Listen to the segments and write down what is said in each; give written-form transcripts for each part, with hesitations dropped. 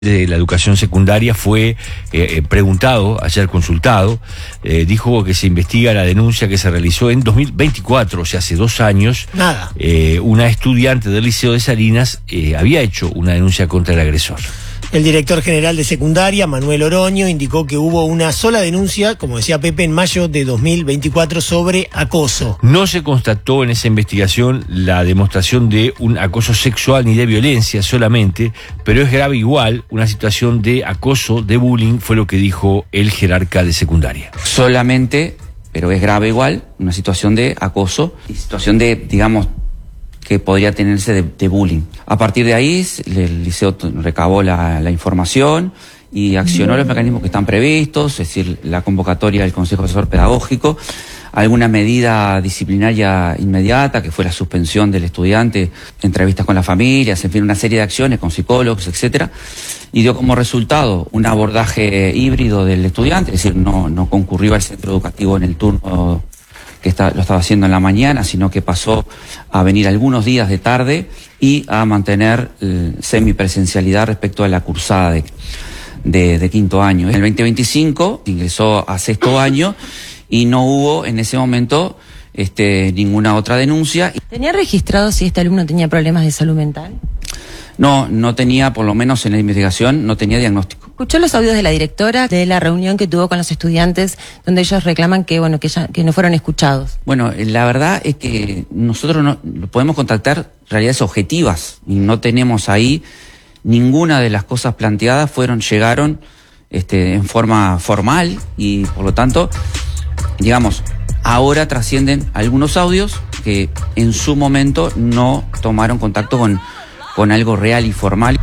de la educación secundaria fue preguntado, ayer consultado, dijo que se investiga la denuncia que se realizó en 2024, o sea, hace 2 años. Nada. Una estudiante del Liceo de Salinas había hecho una denuncia contra el agresor. El director general de secundaria, Manuel Oroño, indicó que hubo una sola denuncia, como decía Pepe, en mayo de 2024 sobre acoso. No se constató en esa investigación la demostración de un acoso sexual ni de violencia solamente, pero es grave igual una situación de acoso, de bullying, fue lo que dijo el jerarca de secundaria. Solamente, pero es grave igual, una situación de acoso y situación de, digamos, que podría tenerse de bullying. A partir de ahí, el liceo recabó la información y accionó los mecanismos que están previstos, es decir, la convocatoria del Consejo Asesor Pedagógico, alguna medida disciplinaria inmediata, que fue la suspensión del estudiante, entrevistas con las familias, en fin, una serie de acciones con psicólogos, etcétera, y dio como resultado un abordaje híbrido del estudiante, es decir, no concurrió al centro educativo en el turno que lo estaba haciendo en la mañana, sino que pasó a venir algunos días de tarde y a mantener semipresencialidad respecto a la cursada de quinto año. En el 2025 ingresó a sexto año y no hubo en ese momento ninguna otra denuncia. ¿Tenía registrado si este alumno tenía problemas de salud mental? No tenía, por lo menos en la investigación, no tenía diagnóstico. ¿Escuchó los audios de la directora de la reunión que tuvo con los estudiantes donde ellos reclaman que no fueron escuchados? Bueno, la verdad es que nosotros no podemos contactar realidades objetivas y no tenemos ahí ninguna de las cosas planteadas llegaron en forma formal y por lo tanto, digamos, ahora trascienden algunos audios que en su momento no tomaron contacto con algo real y formal.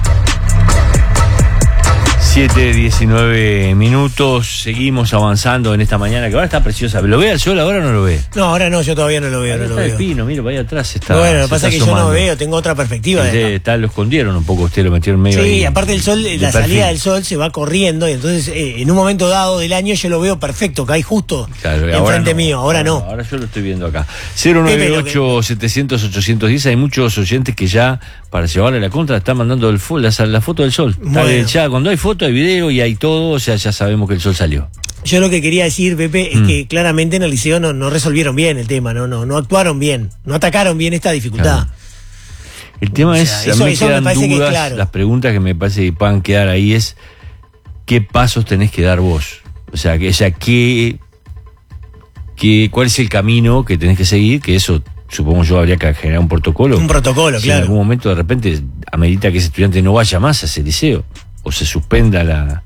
7:19, seguimos avanzando en esta mañana, que ahora está preciosa. ¿Lo ve el sol ahora o no lo ve? No, ahora no, yo todavía no lo veo. Ahí está el pino, mira, para allá atrás está. Bueno, lo que pasa es que yo no veo, tengo otra perspectiva. Lo escondieron un poco, usted lo metieron medio ahí. Sí, aparte el sol, la salida del sol se va corriendo y entonces en un momento dado del año yo lo veo perfecto, cae justo enfrente mío, ahora no. Ahora yo lo estoy viendo acá. 098-700-810, hay muchos oyentes que ya, para llevarle la contra, están mandando la foto del sol. Bueno. Ya, cuando hay foto, hay video y hay todo, o sea, ya sabemos que el sol salió. Yo lo que quería decir, Pepe, es que claramente en el liceo no resolvieron bien el tema, no actuaron bien, no atacaron bien esta dificultad. Claro. El tema es, a mí me quedan dudas, claro. Las preguntas que me parece que puedan quedar ahí es, ¿qué pasos tenés que dar vos? O sea, ¿cuál es el camino que tenés que seguir? Que eso, supongo yo, habría que generar un protocolo. Un protocolo, si claro. En algún momento, de repente, amerita que ese estudiante no vaya más a ese liceo, o se suspenda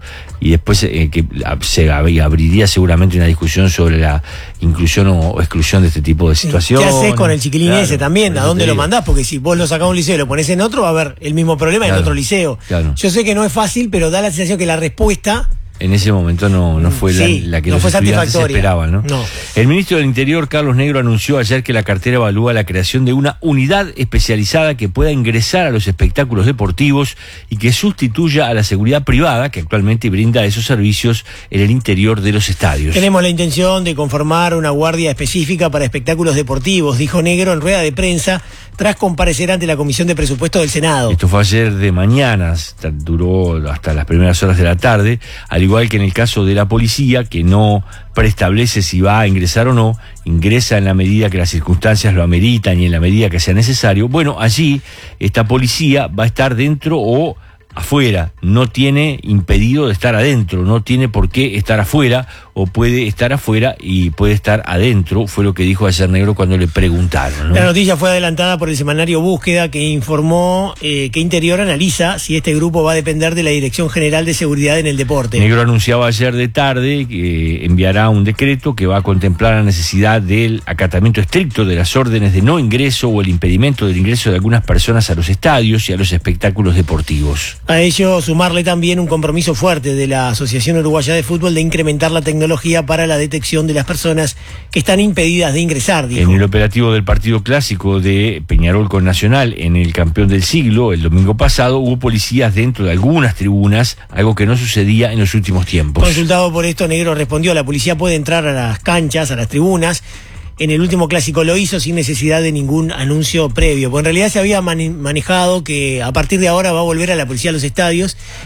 y después que se abriría seguramente una discusión sobre la inclusión o exclusión de este tipo de situaciones. ¿Qué haces con el chiquilín ese también? ¿A dónde lo mandás? Porque si vos lo sacás a un liceo y lo ponés en otro, va a haber el mismo problema en otro liceo. Claro. Yo sé que no es fácil, pero da la sensación que la respuesta en ese momento no fue la que los estudiantes esperaban, ¿no? No. El ministro del Interior, Carlos Negro, anunció ayer que la cartera evalúa la creación de una unidad especializada que pueda ingresar a los espectáculos deportivos y que sustituya a la seguridad privada que actualmente brinda esos servicios en el interior de los estadios. Tenemos la intención de conformar una guardia específica para espectáculos deportivos, dijo Negro en rueda de prensa tras comparecer ante la Comisión de Presupuestos del Senado. Esto fue ayer de mañana, duró hasta las primeras horas de la tarde, al igual que en el caso de la policía, que no preestablece si va a ingresar o no, ingresa en la medida que las circunstancias lo ameritan y en la medida que sea necesario. Bueno, allí esta policía va a estar dentro o afuera, no tiene impedido de estar adentro, no tiene por qué estar afuera, o puede estar afuera y puede estar adentro, fue lo que dijo ayer Negro cuando le preguntaron, ¿no? La noticia fue adelantada por el semanario Búsqueda, que informó que Interior analiza si este grupo va a depender de la Dirección General de Seguridad en el Deporte. Negro anunciaba ayer de tarde que enviará un decreto que va a contemplar la necesidad del acatamiento estricto de las órdenes de no ingreso o el impedimento del ingreso de algunas personas a los estadios y a los espectáculos deportivos. A ello sumarle también un compromiso fuerte de la Asociación Uruguaya de Fútbol de incrementar la tecnología para la detección de las personas que están impedidas de ingresar, dijo. En el operativo del partido clásico de Peñarol con Nacional en el campeón del siglo, el domingo pasado, hubo policías dentro de algunas tribunas, algo que no sucedía en los últimos tiempos. Consultado por esto, Negro respondió: la policía puede entrar a las canchas, a las tribunas, en el último clásico lo hizo sin necesidad de ningún anuncio previo. Porque en realidad se había manejado que a partir de ahora va a volver a la policía a los estadios